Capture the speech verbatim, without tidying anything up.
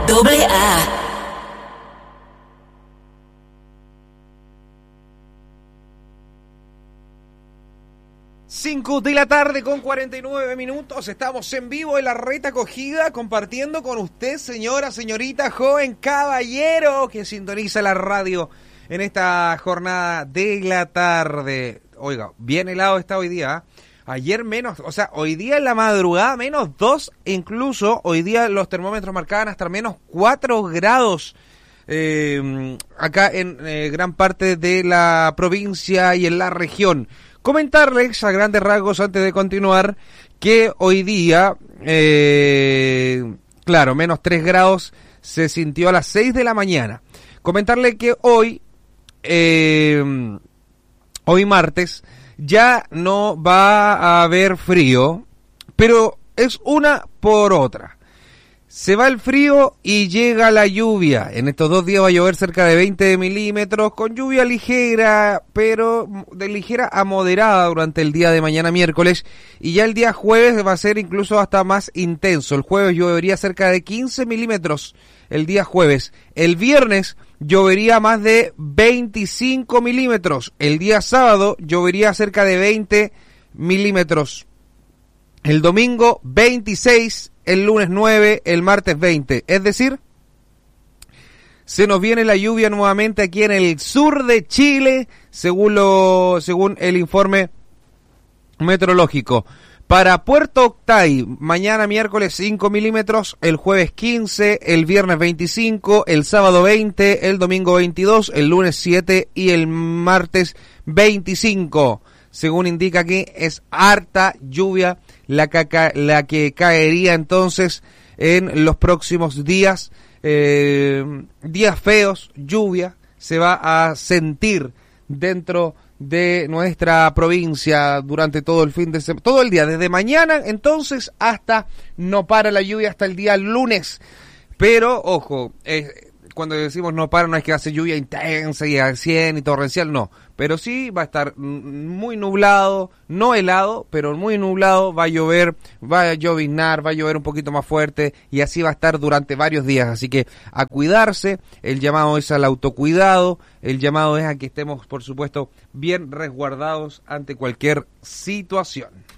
Doble A. cinco de la tarde con cuarenta y nueve minutos, estamos en vivo en la Reta Acogida compartiendo con usted, señora, señorita, joven, caballero que sintoniza la radio en esta jornada de la tarde. Oiga, bien helado está hoy día, ¿eh? Ayer menos, o sea, hoy día en la madrugada menos dos, incluso hoy día los termómetros marcaban hasta menos cuatro grados eh, acá en eh, gran parte de la provincia y en la región. Comentarles a grandes rasgos antes de continuar que hoy día, eh, claro, menos tres grados se sintió a las seis de la mañana. Comentarle que hoy, eh, hoy martes, ya no va a haber frío, pero es una por otra. Se va el frío y llega la lluvia. En estos dos días va a llover cerca de veinte milímetros, con lluvia ligera, pero de ligera a moderada durante el día de mañana miércoles. Y ya el día jueves va a ser incluso hasta más intenso. El jueves llovería cerca de quince milímetros el día jueves. El viernes llovería más de veinticinco milímetros. El día sábado llovería cerca de veinte milímetros. El domingo veintiséis, el lunes nueve, el martes veinte. Es decir, se nos viene la lluvia nuevamente aquí en el sur de Chile, según lo, según el informe meteorológico. Para Puerto Octay, mañana miércoles cinco milímetros, el jueves quince, el viernes veinticinco, el sábado veinte, el domingo veintidós, el lunes siete y el martes veinticinco. Según indica aquí, es harta lluvia la que, la que caería entonces en los próximos días. Eh, días feos, lluvia, se va a sentir dentro de nuestra provincia durante todo el fin de semana, todo el día, desde mañana entonces hasta no para la lluvia hasta el día lunes. Pero, ojo, eh, cuando decimos no para, no es que hace lluvia intensa y a cien y torrencial, no. Pero sí va a estar muy nublado, no helado, pero muy nublado, va a llover, va a lloviznar, va a llover un poquito más fuerte y así va a estar durante varios días. Así que a cuidarse, el llamado es al autocuidado, el llamado es a que estemos, por supuesto, bien resguardados ante cualquier situación.